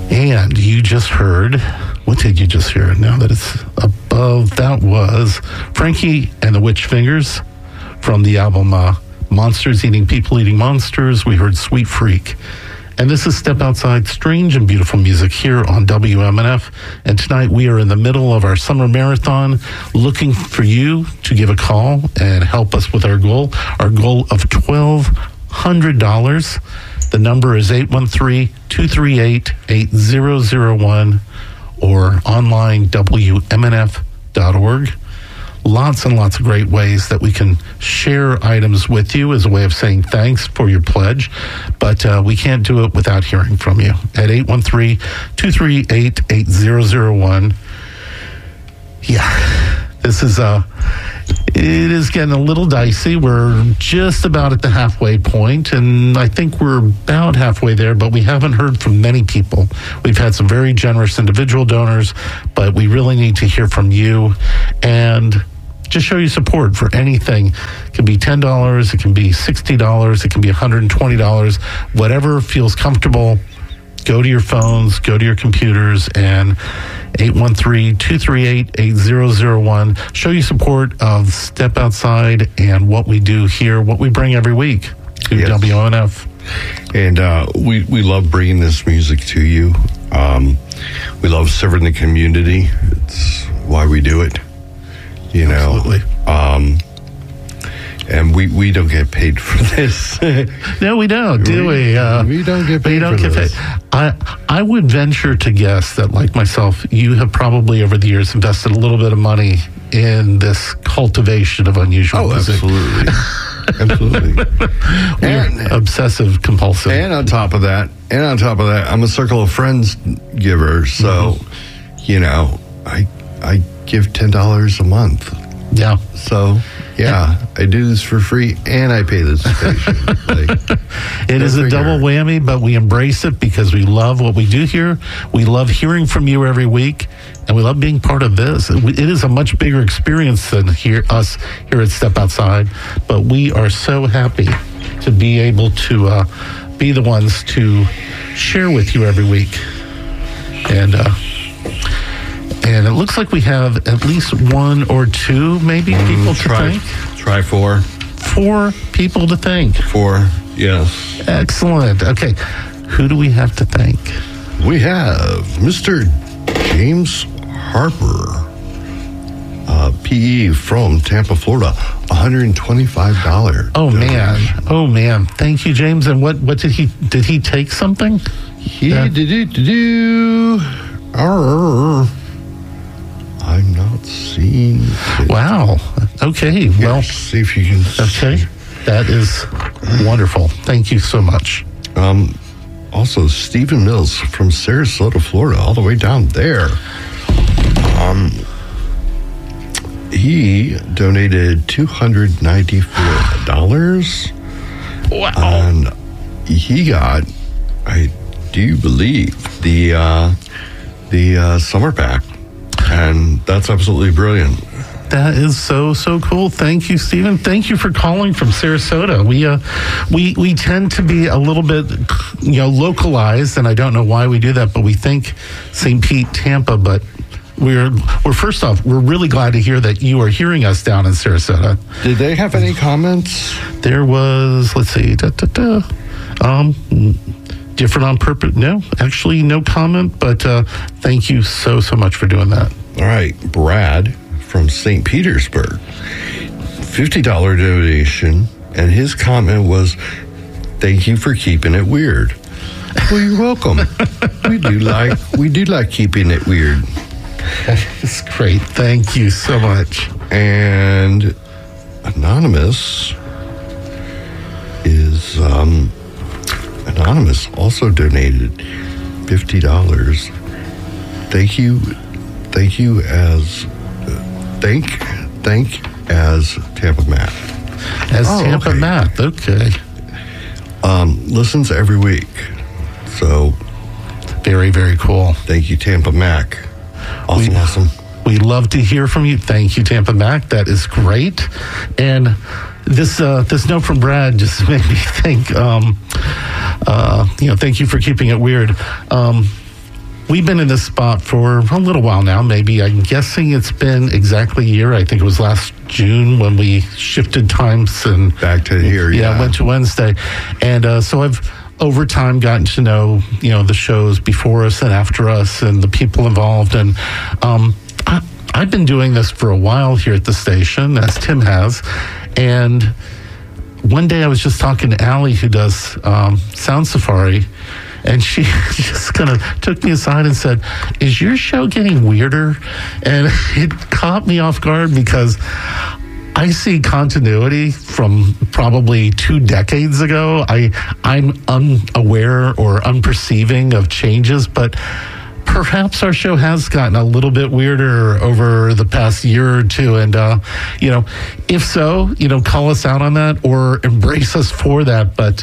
And you just heard, what did you just hear? Now that it's above, that was Frankie and the Witch Fingers from the album Monsters Eating People Eating Monsters. We heard Sweet Freak. And this is Step Outside, strange and beautiful music here on WMNF. And tonight we are in the middle of our summer marathon, looking for you to give a call and help us with our goal of $1,200. The number is 813-238-8001 or online WMNF.org. Lots and lots of great ways that we can share items with you as a way of saying thanks for your pledge. But we can't do it without hearing from you at 813-238-8001. Yeah, this is it is getting a little dicey. We're just about at the halfway point, and I think we're about halfway there, but we haven't heard from many people. We've had some very generous individual donors, but we really need to hear from you and just show you support for anything. It can be $10, it can be $60, it can be $120, whatever feels comfortable. Go to your phones, go to your computers, and 813-238-8001. Show you support of Step Outside and what we do here, what we bring every week to WMNF. And we love bringing this music to you. We love serving the community. It's why we do it. You know. Absolutely. And we don't get paid for this. No, we don't, do we? We don't get paid for this. I would venture to guess that, like myself, you have probably over the years invested a little bit of money in this cultivation of unusual music. Absolutely. We're obsessive compulsive. And on top of that, I'm a Circle of Friends giver. So, you know, I give $10 a month. Yeah. So, yeah, I do this for free and I pay this station. It is a double whammy, but we embrace it because we love what we do here. We love hearing from you every week, and we love being part of this. It is a much bigger experience than us here at Step Outside, but we are so happy to be able to be the ones to share with you every week. And it looks like we have at least one or two, maybe, people to thank. Try four. 4 people to thank. 4, yes. Excellent. Okay, who do we have to thank? We have Mr. James Harper, PE from Tampa, Florida, $125. Oh man! Thank you, James. And what did he take something? I'm not seeing it. Wow. Okay. Well, see if you can. Okay, that is wonderful. Thank you so much. Also, Stephen Mills from Sarasota, Florida, all the way down there. He donated $294. Wow. And he got, I do believe, the summer pack. And that's absolutely brilliant. That is so cool. Thank you, Stephen. Thank you for calling from Sarasota. We tend to be a little bit, localized, and I don't know why we do that, but we think St. Pete, Tampa, but we're first off, we're really glad to hear that you are hearing us down in Sarasota. Did they have any comments? There was, let's see, different on purpose. No, actually no comment, but thank you so much for doing that. All right, Brad from St. Petersburg, $50 donation, and his comment was, "Thank you for keeping it weird." Well, you're welcome. we do like keeping it weird. That's great. Thank you so much. And Anonymous also donated $50. Thank you as Tampa Matt. Tampa Matt, okay. Listens every week. So very, very cool. Thank you, Tampa Mac. Awesome. We love to hear from you. Thank you, Tampa Mac. That is great. And this note from Brad just made me think, thank you for keeping it weird. we've been in this spot for a little while now. Maybe I'm guessing it's been exactly a year. I think it was last June when we shifted times and back to here. Yeah, went to Wednesday, and so I've over time gotten to know the shows before us and after us and the people involved, and I've been doing this for a while here at the station, as Tim has, and one day I was just talking to Allie, who does Sound Safari, and she just kind of took me aside and said, "Is your show getting weirder?" And it caught me off guard because I see continuity from probably 2 decades ago. I'm unaware or unperceiving of changes, but perhaps our show has gotten a little bit weirder over the past year or two. And, if so, call us out on that or embrace us for that. But,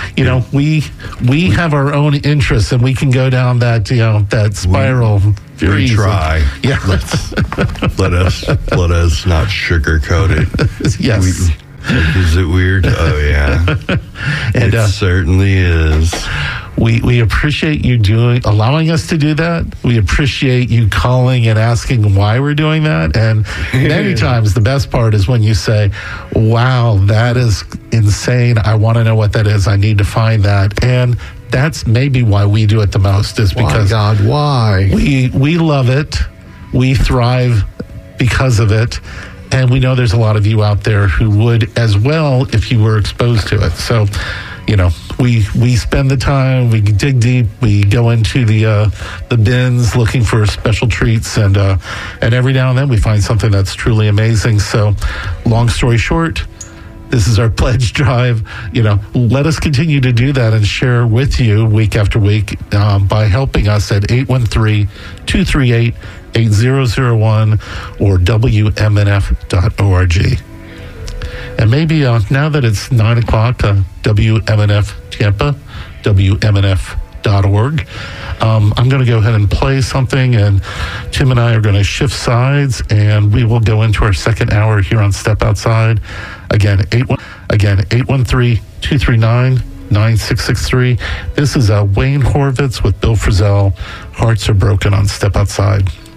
we have our own interests and we can go down that, that spiral. We try. Yeah. Let us not sugarcoat it. Yes. Is it weird? Oh, yeah. And it certainly is. We appreciate you allowing us to do that. We appreciate you calling and asking why we're doing that. And many times the best part is when you say, "Wow, that is insane. I want to know what that is. I need to find that." And that's maybe why we do it the most, is because why? We love it. We thrive because of it. And we know there's a lot of you out there who would as well if you were exposed to it. So, we spend the time, we dig deep, we go into the bins looking for special treats, and every now and then we find something that's truly amazing. So, long story short, this is our pledge drive. Let us continue to do that and share with you week after week by helping us at 813-238-8001 or WMNF.org. And maybe now that it's 9 o'clock, WMNF Tampa, WMNF.org. I'm going to go ahead and play something, and Tim and I are going to shift sides, and we will go into our second hour here on Step Outside. Again, 813-239-9663. This is Wayne Horvitz with Bill Frisell. Hearts Are Broken on Step Outside.